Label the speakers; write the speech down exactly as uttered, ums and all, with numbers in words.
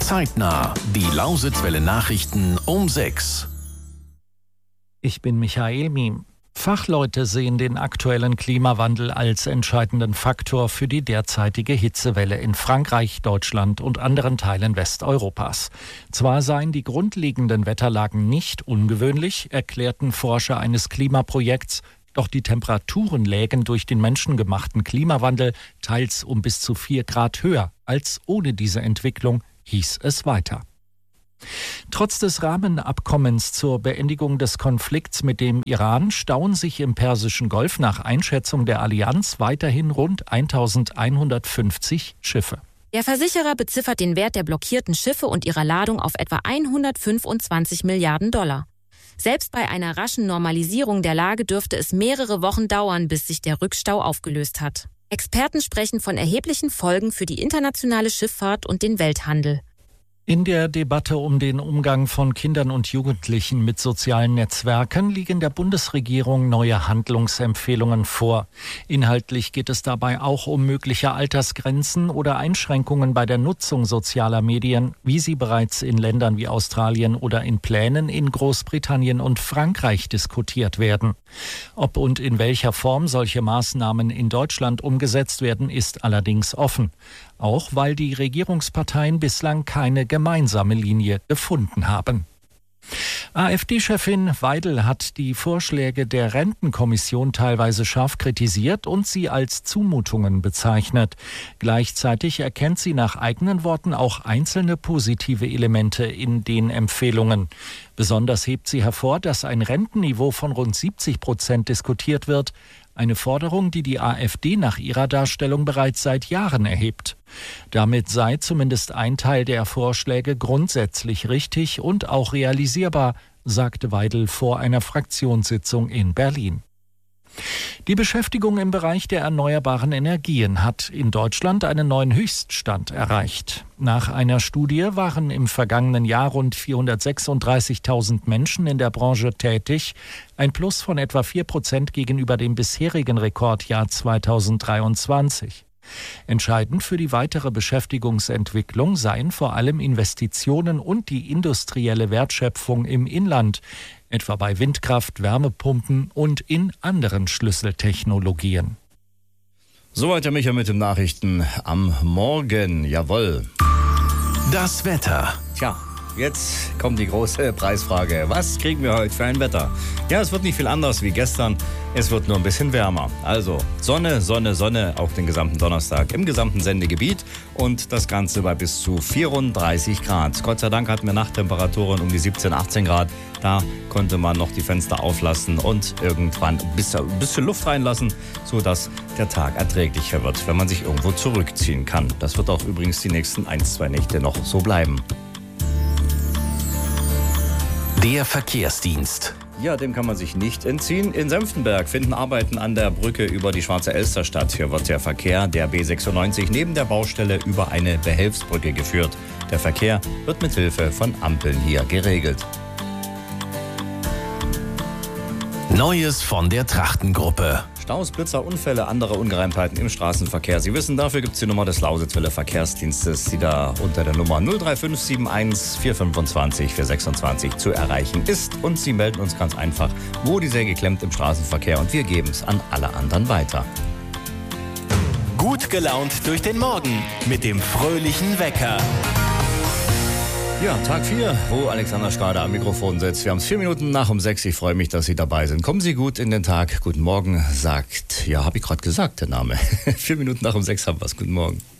Speaker 1: Zeitnah, die Lausitzwelle Nachrichten um sechs.
Speaker 2: Ich bin Michael Miem. Fachleute sehen den aktuellen Klimawandel als entscheidenden Faktor für die derzeitige Hitzewelle in Frankreich, Deutschland und anderen Teilen Westeuropas. Zwar seien die grundlegenden Wetterlagen nicht ungewöhnlich, erklärten Forscher eines Klimaprojekts, doch die Temperaturen lägen durch den menschengemachten Klimawandel teils um bis zu vier Grad höher als ohne diese Entwicklung, hieß es weiter. Trotz des Rahmenabkommens zur Beendigung des Konflikts mit dem Iran stauen sich im Persischen Golf nach Einschätzung der Allianz weiterhin rund eintausendeinhundertfünfzig Schiffe.
Speaker 3: Der Versicherer beziffert den Wert der blockierten Schiffe und ihrer Ladung auf etwa hundertfünfundzwanzig Milliarden Dollar. Selbst bei einer raschen Normalisierung der Lage dürfte es mehrere Wochen dauern, bis sich der Rückstau aufgelöst hat. Experten sprechen von erheblichen Folgen für die internationale Schifffahrt und den Welthandel.
Speaker 2: In der Debatte um den Umgang von Kindern und Jugendlichen mit sozialen Netzwerken liegen der Bundesregierung neue Handlungsempfehlungen vor. Inhaltlich geht es dabei auch um mögliche Altersgrenzen oder Einschränkungen bei der Nutzung sozialer Medien, wie sie bereits in Ländern wie Australien oder in Plänen in Großbritannien und Frankreich diskutiert werden. Ob und in welcher Form solche Maßnahmen in Deutschland umgesetzt werden, ist allerdings offen. Auch weil die Regierungsparteien bislang keine gemeinsame Linie gefunden haben. AfD-Chefin Weidel hat die Vorschläge der Rentenkommission teilweise scharf kritisiert und sie als Zumutungen bezeichnet. Gleichzeitig erkennt sie nach eigenen Worten auch einzelne positive Elemente in den Empfehlungen. Besonders hebt sie hervor, dass ein Rentenniveau von rund siebzig Prozent diskutiert wird. Eine Forderung, die die AfD nach ihrer Darstellung bereits seit Jahren erhebt. Damit sei zumindest ein Teil der Vorschläge grundsätzlich richtig und auch realisierbar, sagte Weidel vor einer Fraktionssitzung in Berlin. Die Beschäftigung im Bereich der erneuerbaren Energien hat in Deutschland einen neuen Höchststand erreicht. Nach einer Studie waren im vergangenen Jahr rund vierhundertsechsunddreißigtausend Menschen in der Branche tätig, ein Plus von etwa vier Prozent gegenüber dem bisherigen Rekordjahr zweitausenddreiundzwanzig. Entscheidend für die weitere Beschäftigungsentwicklung seien vor allem Investitionen und die industrielle Wertschöpfung im Inland, etwa bei Windkraft, Wärmepumpen und in anderen Schlüsseltechnologien.
Speaker 4: Soweit der Micha mit den Nachrichten am Morgen. Jawohl.
Speaker 1: Das Wetter.
Speaker 4: Tja, jetzt kommt die große Preisfrage. Was kriegen wir heute für ein Wetter? Ja, es wird nicht viel anders wie gestern. Es wird nur ein bisschen wärmer. Also Sonne, Sonne, Sonne auf den gesamten Donnerstag im gesamten Sendegebiet und das Ganze bei bis zu vierunddreißig Grad. Gott sei Dank hatten wir Nachttemperaturen um die siebzehn, achtzehn Grad. Da konnte man noch die Fenster auflassen und irgendwann ein bisschen, ein bisschen Luft reinlassen, sodass der Tag erträglicher wird, wenn man sich irgendwo zurückziehen kann. Das wird auch übrigens die nächsten ein, zwei Nächte noch so bleiben.
Speaker 1: Der Verkehrsdienst.
Speaker 4: Ja, dem kann man sich nicht entziehen. In Senftenberg finden Arbeiten an der Brücke über die Schwarze Elster statt. Hier wird der Verkehr der B sechsundneunzig neben der Baustelle über eine Behelfsbrücke geführt. Der Verkehr wird mit Hilfe von Ampeln hier geregelt.
Speaker 1: Neues von der Trachtengruppe.
Speaker 4: Staus, Blitzer, Unfälle, andere Ungereimtheiten im Straßenverkehr. Sie wissen, dafür gibt es die Nummer des Lausitzwelle Verkehrsdienstes, die da unter der Nummer null drei fünf sieben eins vier fünfundzwanzig vier sechsundzwanzig zu erreichen ist. Und Sie melden uns ganz einfach, wo die Säge klemmt im Straßenverkehr und wir geben es an alle anderen weiter.
Speaker 1: Gut gelaunt durch den Morgen mit dem fröhlichen Wecker.
Speaker 4: Ja, Tag vier, wo Alexander Schrader am Mikrofon sitzt. Wir haben es vier Minuten nach um sechs. Ich freue mich, dass Sie dabei sind. Kommen Sie gut in den Tag. Guten Morgen, sagt, ja, habe ich gerade gesagt, der Name. Vier Minuten nach um sechs haben wir es. Guten Morgen.